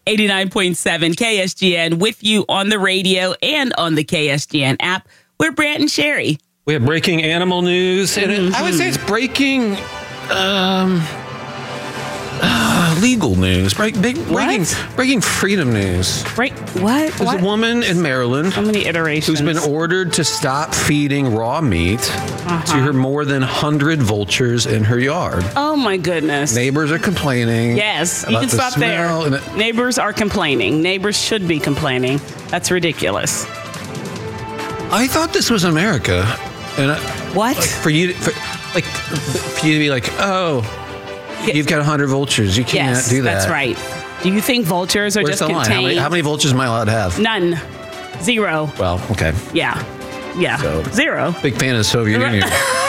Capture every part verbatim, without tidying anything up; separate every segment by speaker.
Speaker 1: eighty-nine point seven K S G N with you on the radio and on the K S G N app. We're Brant and Sherry.
Speaker 2: We have breaking animal news. And
Speaker 1: Mm-hmm.
Speaker 2: it, I would say it's breaking um, uh, legal news. Break, big, breaking, breaking freedom news.
Speaker 1: Right? What?
Speaker 2: There's
Speaker 1: what?
Speaker 2: a woman in Maryland
Speaker 3: How many iterations?
Speaker 2: who's been ordered to stop feeding raw meat
Speaker 3: Uh-huh.
Speaker 2: to her more than one hundred vultures in her yard.
Speaker 3: Oh, my goodness.
Speaker 2: Neighbors are complaining.
Speaker 3: Yes, you
Speaker 2: about
Speaker 3: can
Speaker 2: the
Speaker 3: stop there.
Speaker 2: smell and it-
Speaker 3: Neighbors are complaining. Neighbors should be complaining. That's ridiculous.
Speaker 2: I thought this was America. And I,
Speaker 1: What?
Speaker 2: like, for you, to, for, like, for you to be like, oh, you've got one hundred vultures. You can't
Speaker 3: Yes,
Speaker 2: do that.
Speaker 3: that's right. Do you think vultures are
Speaker 2: Where's
Speaker 3: just
Speaker 2: the line?
Speaker 3: contained?
Speaker 2: How many, how many vultures am I allowed to have?
Speaker 3: None. Zero.
Speaker 2: Well, okay.
Speaker 3: Yeah. Yeah.
Speaker 2: So-
Speaker 3: Zero.
Speaker 2: Big fan of the Soviet Union.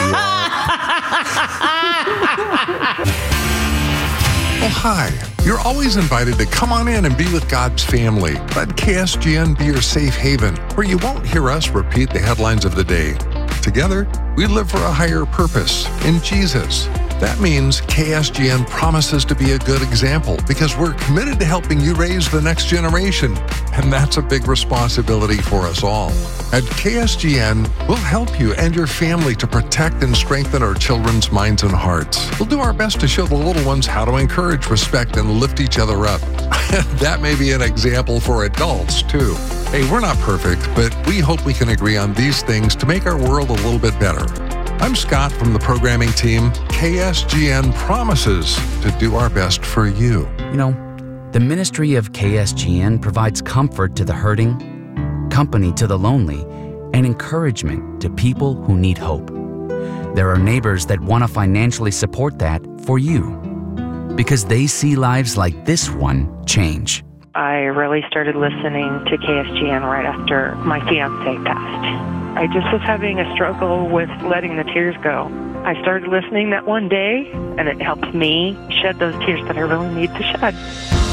Speaker 4: Well, hi. You're always invited to come on in and be with God's family. Let K S G N be your safe haven, where you won't hear us repeat the headlines of the day. Together, we live for a higher purpose in Jesus. That means K S G N promises to be a good example because we're committed to helping you raise the next generation. And that's a big responsibility for us all. At K S G N, we'll help you and your family to protect and strengthen our children's minds and hearts. We'll do our best to show the little ones how to encourage, respect, and lift each other up. That may be an example for adults, too. Hey, we're not perfect, but we hope we can agree on these things to make our world a little bit better. I'm Scott from the programming team. K S G N promises to do our best for you.
Speaker 5: You know, the ministry of K S G N provides comfort to the hurting, company to the lonely, and encouragement to people who need hope. There are neighbors that want to financially support that for you because they see lives like this one change.
Speaker 6: I really started listening to K S G N right after my fiancé passed. I just was having a struggle with letting the tears go. I started listening that one day, and it helped me shed those tears that I really need to shed.